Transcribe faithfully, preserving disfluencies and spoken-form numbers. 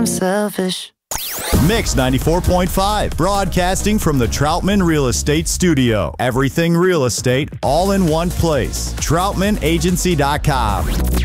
I'm selfish. Mix ninety-four point five, broadcasting from the Troutman Real Estate Studio. Everything real estate, all in one place. Troutman Agency dot com.